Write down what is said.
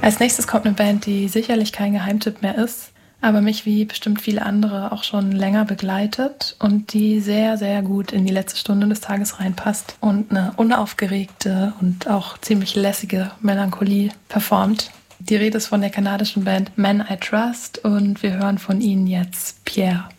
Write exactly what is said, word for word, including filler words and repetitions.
Als nächstes kommt eine Band, die sicherlich kein Geheimtipp mehr ist, aber mich wie bestimmt viele andere auch schon länger begleitet und die sehr, sehr gut in die letzte Stunde des Tages reinpasst und eine unaufgeregte und auch ziemlich lässige Melancholie performt. Die Rede ist von der kanadischen Band Men I Trust und wir hören von ihnen jetzt Pierre.